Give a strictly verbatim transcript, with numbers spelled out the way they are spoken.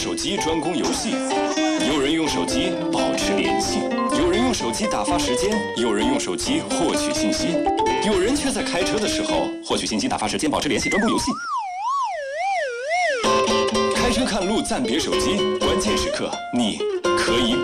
手机专攻游戏，有人用手机保持联系，有人用手机打发时间，有人用手机获取信息，有人却在开车的时候获取信息、打发时间、保持联系、专攻游戏。开车看路暂别手机，关键时刻你可以